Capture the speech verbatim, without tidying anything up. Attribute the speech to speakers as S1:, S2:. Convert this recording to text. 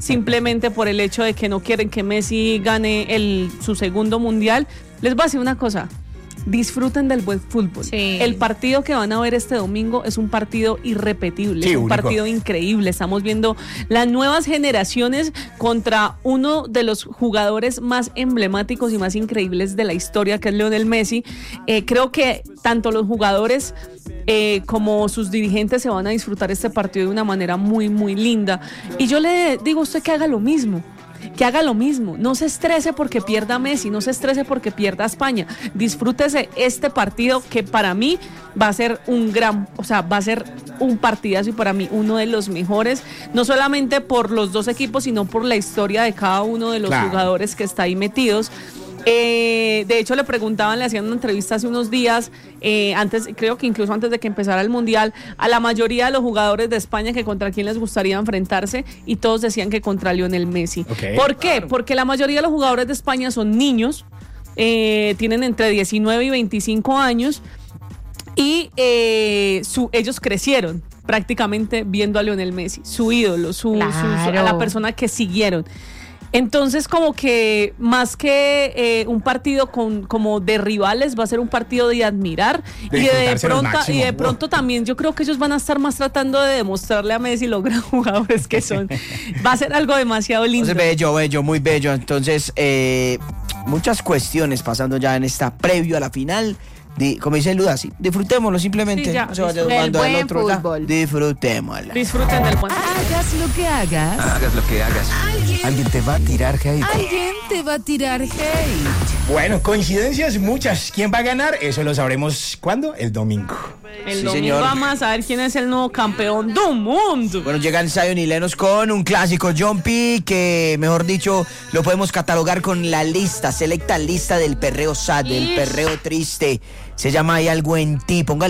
S1: simplemente por el hecho de que no quieren que Messi gane el, su segundo mundial. Les voy a decir una cosa. Disfruten del buen fútbol.
S2: Sí.
S1: El partido que van a ver este domingo es un partido irrepetible,
S3: Sí,
S1: es un
S3: único.
S1: partido increíble. Estamos viendo las nuevas generaciones contra uno de los jugadores más emblemáticos y más increíbles de la historia, que es Lionel Messi. Eh, creo que tanto los jugadores eh, como sus dirigentes se van a disfrutar este partido de una manera muy, muy linda. Y yo le digo a usted que haga lo mismo. Que haga lo mismo, no se estrese porque pierda Messi, no se estrese porque pierda España, disfrútese este partido que para mí va a ser un gran, o sea, va a ser un partidazo y para mí uno de los mejores, no solamente por los dos equipos, sino por la historia de cada uno de los
S3: Claro.
S1: jugadores que está ahí metidos. Eh, de hecho le preguntaban, le hacían una entrevista hace unos días, eh, antes, creo que incluso antes de que empezara el Mundial, a la mayoría de los jugadores de España que contra quién les gustaría enfrentarse y todos decían que contra Lionel Messi.
S3: Ok.
S1: ¿Por qué? Porque la mayoría de los jugadores de España son niños, eh, tienen entre diecinueve y veinticinco años y eh, su, ellos crecieron prácticamente viendo a Lionel Messi, su ídolo, su,
S2: Claro.
S1: su- su- a la persona que siguieron. Entonces, como que más que eh, un partido con, como de rivales, va a ser un partido de admirar
S3: De
S1: y de
S3: disfrutarse al
S1: pronto
S3: máximo.
S1: y de pronto también yo creo que ellos van a estar más tratando de demostrarle a Messi los gran jugadores que son. Va a ser algo demasiado lindo.
S4: Entonces, bello, bello, muy bello. Entonces, eh, muchas cuestiones pasando ya en esta previo a la final. Di- como dice Luda, sí, disfrutémoslo simplemente.
S1: Sí, ya,
S4: No se vaya
S1: disfruten.
S4: jugando
S2: Del
S4: al
S2: buen
S4: otro ya.
S2: fútbol.
S4: Disfrutémosla.
S1: Disfruten del buen.
S5: Hagas lo que hagas,
S6: Hagas lo que hagas.
S5: alguien
S6: te va a tirar hate.
S5: alguien te va a tirar hate.
S3: Bueno, coincidencias muchas. ¿Quién va a ganar? Eso lo sabremos ¿cuándo? El domingo.
S1: El
S4: Sí,
S1: domingo
S4: señor.
S1: vamos a ver quién es el nuevo campeón del mundo.
S4: Bueno, llegan Zion y Lenos con un clásico Jumpy que, mejor dicho, lo podemos catalogar con la lista, selecta lista del perreo sad, del
S1: Ish.
S4: perreo triste. Se llama Hay algo en ti. Póngale